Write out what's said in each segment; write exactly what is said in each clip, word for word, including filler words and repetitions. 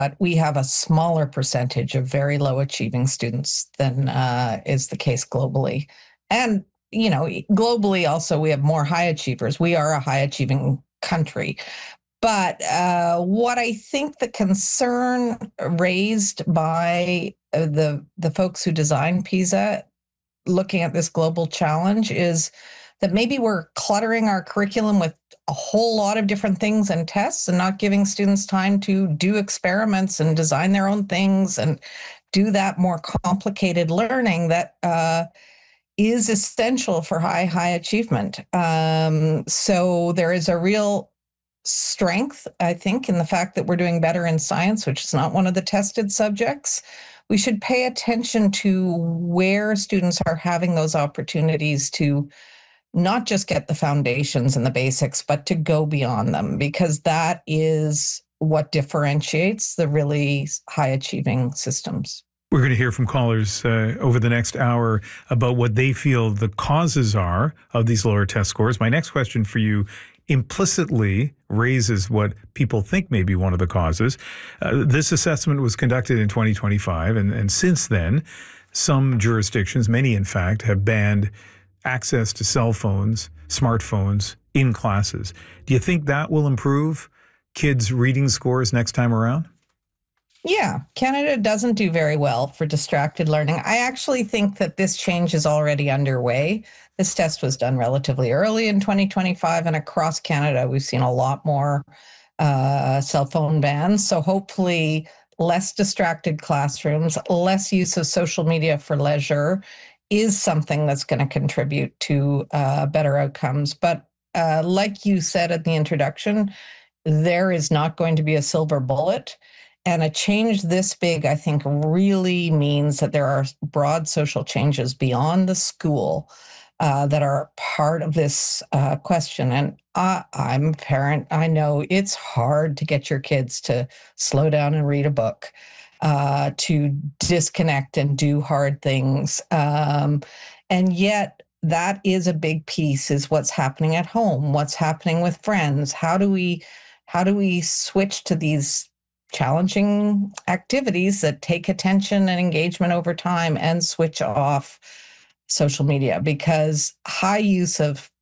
we have a smaller percentage of very low achieving students than uh, is the case globally. And, you know, globally also we have more high achievers. We are a high achieving country. But uh, what I think the concern raised by uh, the the folks who designed PISA, looking at this global challenge, is that maybe we're cluttering our curriculum with a whole lot of different things and tests and not giving students time to do experiments and design their own things and do that more complicated learning that uh, is essential for high, high achievement. Um, so there is a real strength, I think, in the fact that we're doing better in science, which is not one of the tested subjects. We should pay attention to where students are having those opportunities to not just get the foundations and the basics, but to go beyond them, because that is what differentiates the really high achieving systems. We're going to hear from callers uh, over the next hour about what they feel the causes are of these lower test scores. My next question for you implicitly raises what people think may be one of the causes. Uh, this assessment was conducted in twenty twenty-five, and, and since then, some jurisdictions, many in fact, have banned access to cell phones, smartphones in classes. Do you think that will improve kids' reading scores next time around? Yeah, Canada doesn't do very well for distracted learning. I actually think that this change is already underway. This test was done relatively early in twenty twenty-five, and across Canada, we've seen a lot more uh, cell phone bans. So hopefully less distracted classrooms, less use of social media for leisure is something that's going to contribute to uh, better outcomes. But uh, like you said at the introduction, there is not going to be a silver bullet. And a change this big, I think, really means that there are broad social changes beyond the school uh, that are part of this uh, question. And I, I'm a parent. I know it's hard to get your kids to slow down and read a book, uh, to disconnect and do hard things. Um, and yet that is a big piece, is what's happening at home, what's happening with friends. How do we, how do we switch to these challenging activities that take attention and engagement over time and switch off social media? Because high use of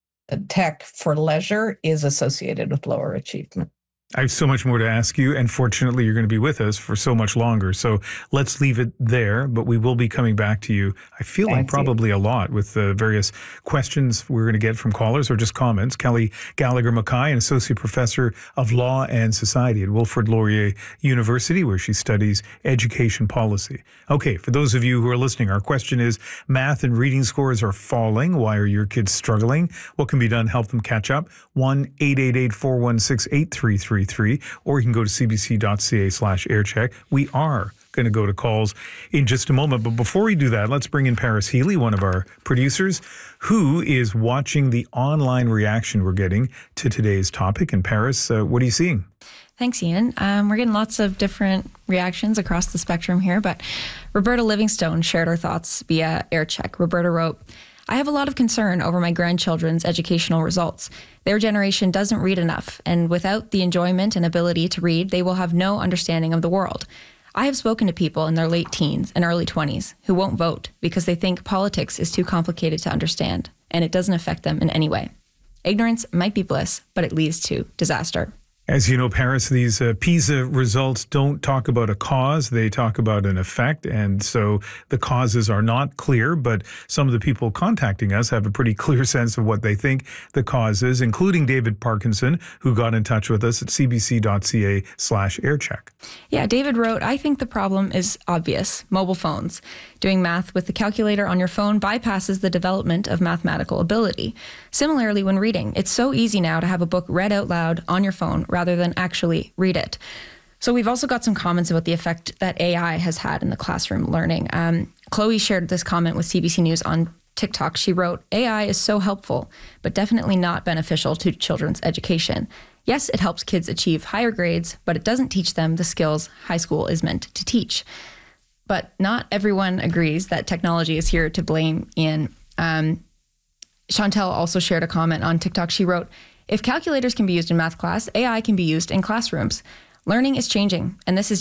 tech for leisure is associated with lower achievement. I have so much more to ask you, and fortunately, you're going to be with us for so much longer. So let's leave it there, but we will be coming back to you, I feel Thank like probably you. a lot, with the various questions we're going to get from callers or just comments. Kelly Gallagher Mackay, an associate professor of law and society at Wilfrid Laurier University, where she studies education policy. Okay, for those of you who are listening, our question is, math and reading scores are falling. Why are your kids struggling? What can be done to help them catch up? one eight eight eight, four one six, eight three three three, or you can go to cbc.ca slash aircheck. We are going to go to calls in just a moment. But before we do that, let's bring in Paris Healy, one of our producers, who is watching the online reaction we're getting to today's topic. And Paris, uh, what are you seeing? Thanks, Ian. Um, we're getting lots of different reactions across the spectrum here, but Roberta Livingstone shared her thoughts via aircheck. Roberta wrote, I have a lot of concern over my grandchildren's educational results. Their generation doesn't read enough, and without the enjoyment and ability to read, they will have no understanding of the world. I have spoken to people in their late teens and early twenties who won't vote because they think politics is too complicated to understand, and it doesn't affect them in any way. Ignorance might be bliss, but it leads to disaster. As you know, Paris, these uh, PISA results don't talk about a cause, they talk about an effect. And so the causes are not clear, but some of the people contacting us have a pretty clear sense of what they think the cause is, including David Parkinson, who got in touch with us at cbc.ca slash aircheck. Yeah, David wrote, I think the problem is obvious. Mobile phones. Doing math with the calculator on your phone bypasses the development of mathematical ability. Similarly, when reading, it's so easy now to have a book read out loud on your phone rather than actually read it. So we've also got some comments about the effect that A I has had in the classroom learning. Um, Chloe shared this comment with C B C News on TikTok. She wrote, A I is so helpful, but definitely not beneficial to children's education. Yes, it helps kids achieve higher grades, but it doesn't teach them the skills high school is meant to teach. But not everyone agrees that technology is here to blame in. Um, Chantel also shared a comment on TikTok. She wrote, if calculators can be used in math class, A I can be used in classrooms. Learning is changing, and this is